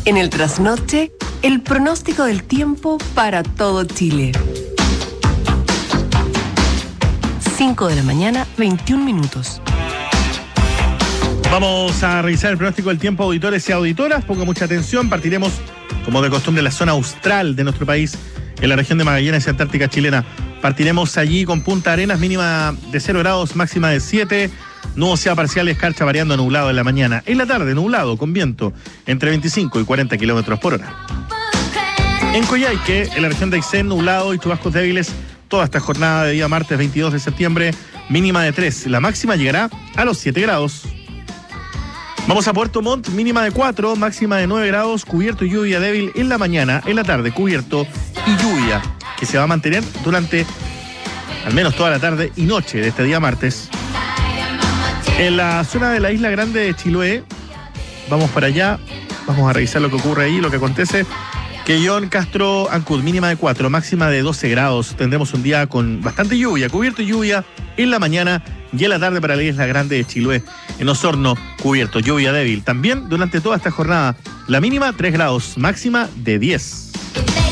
En el trasnoche, el pronóstico del tiempo para todo Chile. 5 de la mañana, 21 minutos. Vamos a revisar el pronóstico del tiempo, auditores y auditoras. Ponga mucha atención. Partiremos, como de costumbre, en la zona austral de nuestro país, en la región de Magallanes y Antártica chilena. Partiremos allí con Punta Arenas, mínima de 0 grados, máxima de 7. Nubosidad parcial y escarcha variando a nublado en la mañana. En la tarde, nublado con viento entre 25 y 40 kilómetros por hora. En Coyhaique, en la región de Aysén, nublado y chubascos débiles toda esta jornada de día martes 22 de septiembre, mínima de 3. La máxima llegará a los 7 grados. Vamos a Puerto Montt, mínima de 4, máxima de 9 grados, cubierto y lluvia débil en la mañana, en la tarde cubierto y lluvia, que se va a mantener durante al menos toda la tarde y noche de este día martes. En la zona de la Isla Grande de Chiloé, vamos para allá, vamos a revisar lo que ocurre ahí, lo que acontece. Quellón, Castro, Ancud, mínima de 4, máxima de 12 grados. Tendremos un día con bastante lluvia, cubierto y lluvia en la mañana y en la tarde para la Isla Grande de Chiloé. En Osorno, cubierto, lluvia débil. También durante toda esta jornada, la mínima 3 grados, máxima de 10.